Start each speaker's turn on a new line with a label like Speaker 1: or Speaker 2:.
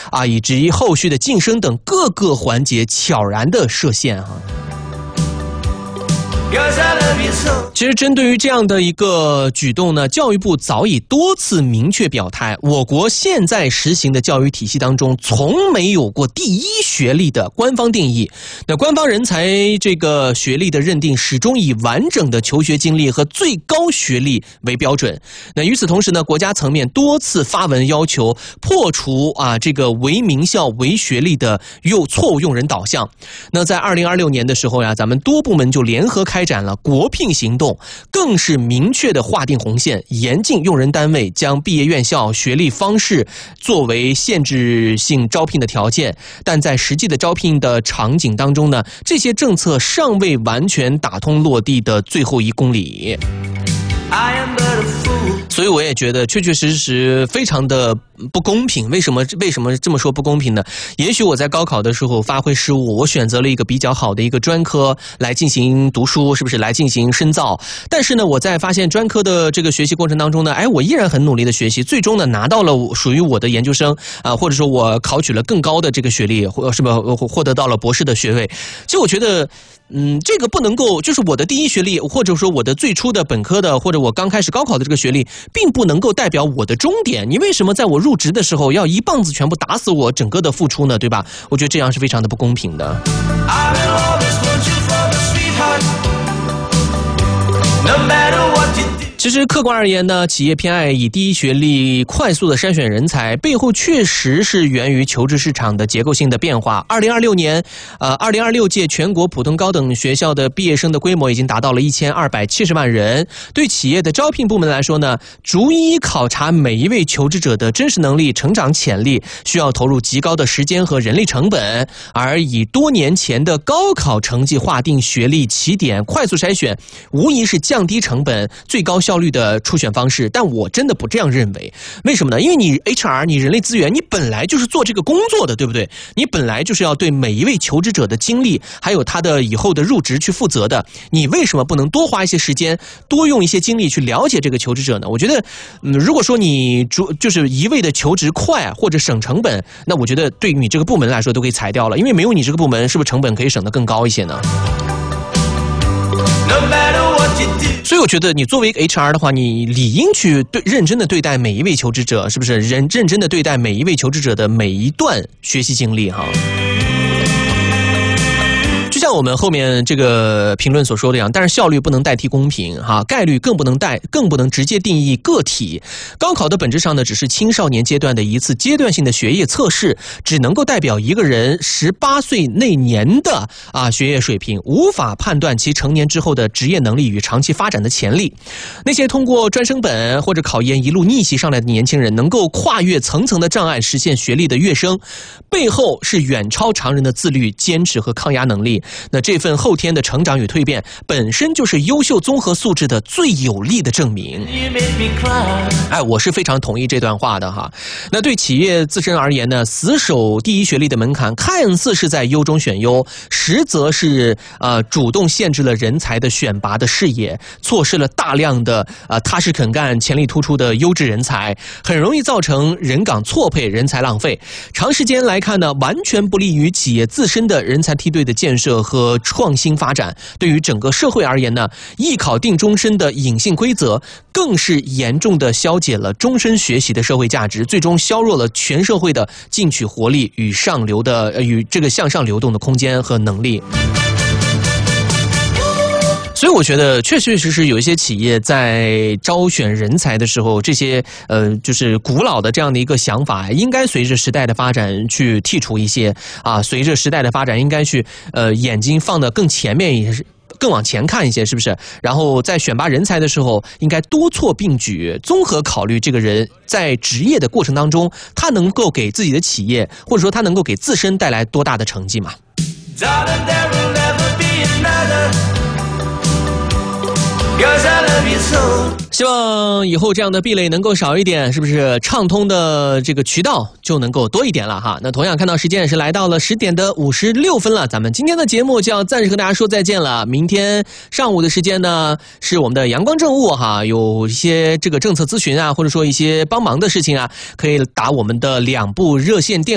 Speaker 1: 啊，以及后续的晋升等各个环节悄然的设限哈。其实针对于这样的一个举动呢，教育部早已多次明确表态，我国现在实行的教育体系当中从没有过第一学历的官方定义。那官方人才这个学历的认定始终以完整的求学经历和最高学历为标准。那与此同时呢，国家层面多次发文要求破除这个唯名校唯学历的错误用人导向。那在2026年的时候呀，咱们多部门就联合开展了国聘行动，更是明确的划定红线，严禁用人单位将毕业院校学历方式作为限制性招聘的条件。但在实际的招聘的场景当中呢，这些政策尚未完全打通落地的最后1公里。所以我也觉得确确实实非常的不公平。为什么这么说不公平呢？也许我在高考的时候发挥失误，我选择了一个比较好的一个专科来进行读书，是不是来进行深造？但是呢，我在发现专科的这个学习过程当中呢，我依然很努力的学习，最终呢拿到了属于我的研究生或者说我考取了更高的这个学历，是不是获得到了博士的学位？其实我觉得这个不能够，就是我的第一学历，或者说我的最初的本科的，或者我刚开始高考的这个学历，并不能够代表我的终点。你为什么在我入职的时候要一棒子全部打死我整个的付出呢？对吧？我觉得这样是非常的不公平的。其实客观而言呢，企业偏爱以第一学历快速的筛选人才，背后确实是源于求职市场的结构性的变化。2026年，2026届全国普通高等学校的毕业生的规模已经达到了1270万人。对企业的招聘部门来说呢，逐一考察每一位求职者的真实能力、成长潜力，需要投入极高的时间和人力成本。而以多年前的高考成绩划定学历起点，快速筛选，无疑是降低成本、最高效率的初选方式。但我真的不这样认为。为什么呢？因为你 HR 你人力资源，你本来就是做这个工作的，对不对？你本来就是要对每一位求职者的经历还有他的以后的入职去负责的。你为什么不能多花一些时间，多用一些精力去了解这个求职者呢？我觉得如果说你就是一味的求职快或者省成本，那我觉得对于你这个部门来说都可以裁掉了。因为没有你这个部门，是不是成本可以省得更高一些呢？所以我觉得你作为一个 HR 的话，你理应去认真的对待每一位求职者，是不是认真的对待每一位求职者的每一段学习经历哈。就像我们后面这个评论所说的一样，但是效率不能代替公平哈，概率更不能直接定义个体。高考的本质上呢，只是青少年阶段的一次阶段性的学业测试，只能够代表一个人18岁那年的学业水平，无法判断其成年之后的职业能力与长期发展的潜力。那些通过专升本或者考研一路逆袭上来的年轻人，能够跨越层层的障碍实现学历的跃升，背后是远超常人的自律、坚持和抗压能力。那这份后天的成长与蜕变，本身就是优秀综合素质的最有力的证明。我是非常同意这段话的哈。那对企业自身而言呢，死守第一学历的门槛，看似是在优中选优，实则是主动限制了人才的选拔的视野，错失了大量的踏实肯干、潜力突出的优质人才，很容易造成人岗错配、人才浪费。长时间来看呢，完全不利于企业自身的人才梯队的建设和创新发展。对于整个社会而言呢，艺考定终身的隐性规则，更是严重的消解了终身学习的社会价值，最终削弱了全社会的进取活力与这个向上流动的空间和能力。所以我觉得确确实实有一些企业在招选人才的时候，这些就是古老的这样的一个想法，应该随着时代的发展去剔除一些随着时代的发展应该去眼睛放得更前面一些，更往前看一些，是不是？然后在选拔人才的时候，应该多措并举，综合考虑这个人在职业的过程当中，他能够给自己的企业，或者说他能够给自身带来多大的成绩嘛。希望以后这样的壁垒能够少一点，是不是？畅通的这个渠道就能够多一点了哈。那同样看到时间也是来到了10点的56分了，咱们今天的节目就要暂时和大家说再见了。明天上午的时间呢，是我们的阳光政务哈，有一些这个政策咨询或者说一些帮忙的事情可以打我们的2部热线电话。